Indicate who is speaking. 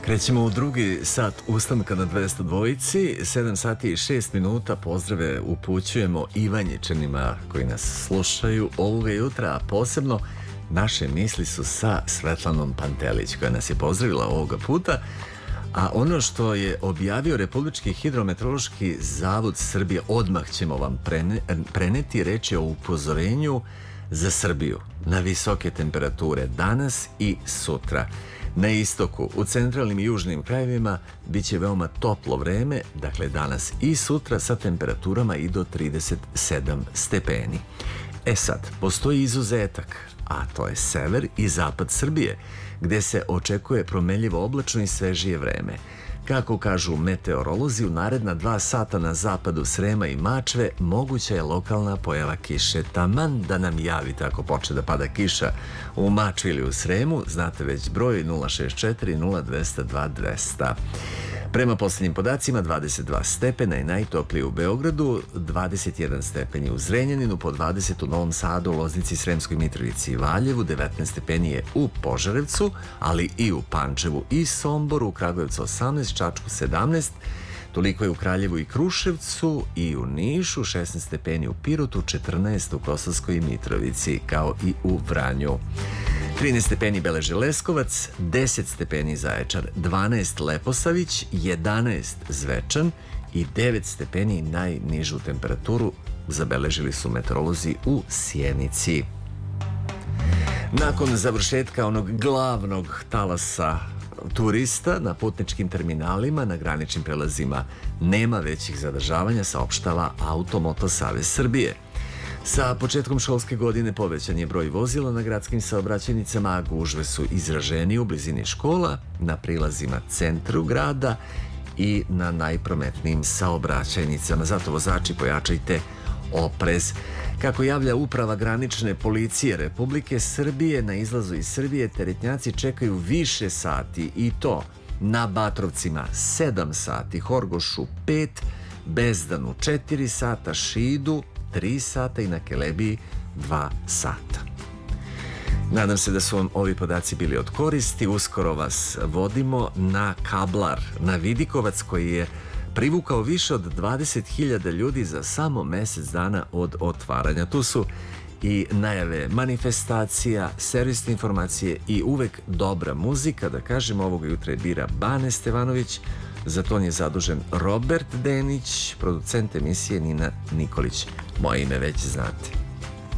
Speaker 1: Krećemo u drugi sat ustanka na 202-ici, 7 sati i 6 minuta. Pozdrave upućujemo Ivanjičanima koji nas slušaju ovoga jutra, a posebno naše misli su sa Svetlanom Pantelić koja nas je pozdravila ovoga puta. A ono što je objavio Republički hidrometeorološki zavod Srbije, odmah ćemo vam preneti. Reč je o upozorenju za Srbiju na visoke temperature danas i sutra. Na istoku, u centralnim i južnim krajevima bit će veoma toplo vreme, dakle danas i sutra sa temperaturama i do 37 stepeni. E sad, postoji izuzetak, a to je sever i zapad Srbije, gde se očekuje promenljivo oblačno i svežije vreme. Kako kažu meteorolozi, u naredna 2 sata na zapadu Srema i Mačve moguća je lokalna pojava kiše. Taman da nam javite ako počne da pada kiša u Mačvi ili u Sremu, znate već broj 064 0200 2200. Prema posljednjim podacima 22 stepena je najtoplije u Beogradu, 21 stepeni u Zrenjaninu, po 20 u Novom Sadu, Loznici, Sremskoj Mitrovici i Valjevu, 19 stepeni je u Požarevcu, ali i u Pančevu i Somboru, u Kragujevcu 18, Čačku 17, toliko je u Kraljevu i Kruševcu i u Nišu, 16 stepeni u Pirotu, 14 u Kosovskoj Mitrovici, kao i u Vranju. 13 stepeni beleži Leskovac, 10 stepeni Zaječar, 12 Leposavić, 11 Zvečan i 9 stepeni najnižu temperaturu zabeležili su meteorolozi u Sjenici. Nakon završetka onog glavnog talasa turista na putničkim terminalima, na graničnim prelazima nema većih zadržavanja, saopštava Automoto Savez Srbije. Sa početkom školske godine povećan je broj vozila na gradskim saobraćajnicama, a gužve su izraženi u blizini škola, na prilazima centru grada i na najprometnijim saobraćajnicama. Zato vozači pojačajte oprez. Kako javlja Uprava granične policije Republike Srbije, na izlazu iz Srbije teretnjaci čekaju više sati, i to na Batrovcima 7 sati, Horgošu 5, Bezdanu 4 sata, Šidu 3 sata i na Kelebiji 2 sata. Nadam se da su vam ovi podaci bili od koristi. Uskoro vas vodimo na Kablar, na Vidikovac, koji je privukao više od 20.000 ljudi za samo mjesec dana od otvaranja. Tu su i najave manifestacija, servisne informacije i uvek dobra muzika. Da kažem, ovoga jutra je bira Bane Stevanović, za ton je zadužen Robert Denić, producent emisije Nina Nikolić. Moje ime već znate.